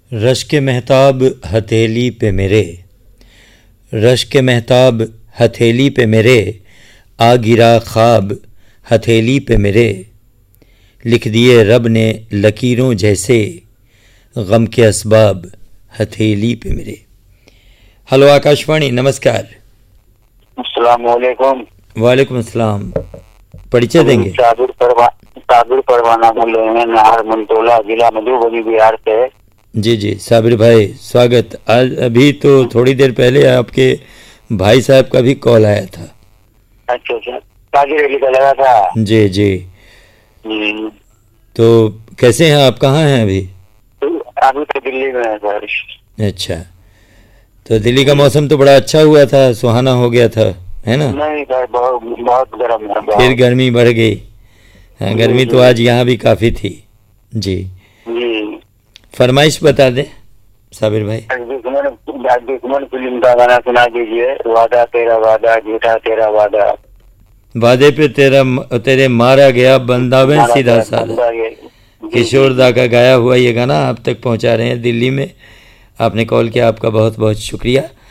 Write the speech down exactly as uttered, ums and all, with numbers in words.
रश्क महताब हथेली पे मेरे, रश्क महताब हथेली पे मेरे, आ गिरा ख्वाब हथेली पे मेरे, लिख दिए रब ने लकीरों जैसे, गम के असबाब हथेली पे मेरे। हेलो आकाशवाणी, नमस्कार। अस्सलाम वालेकुम। वालेकुम अस्सलाम। परिचय देंगे? साबिर परवा साबिर परवाना बोल रहे हैं, नाहर मंटोला, जिला मधुबनी, बिहार से। जी जी साबिर भाई, स्वागत। आज अभी तो थोड़ी देर पहले आपके भाई साहब का भी कॉल आया था। अच्छा अच्छा, ताजी रैली का लगा था। जी जी। हम्म, तो कैसे हैं आप, कहाँ हैं अभी? अभी तो दिल्ली में है सर। अच्छा, तो दिल्ली का मौसम तो बड़ा अच्छा हुआ था, सुहाना हो गया था, है ना? नहीं सर, बहुत बहुत गर्म है, बहुत। फिर गर्मी बढ़ गई। हाँ, गर्मी तो आज यहाँ भी काफ़ी थी। जी, जी, फरमाइश बता दें साबिर भाई। दुश्मन दुश्मन फिल्म का गाना सुना दीजिए। वादा तेरा वादा, झूठा तेरा वादा, वादे पे तेरा तेरे मारा गया, बंदावे मारा सीधा गया, साधा। बंदा ये। जी, किशोर दा का गाया हुआ ये गाना आप तक पहुंचा रहे हैं दिल्ली में। आपने कॉल किया, आपका बहुत बहुत शुक्रिया।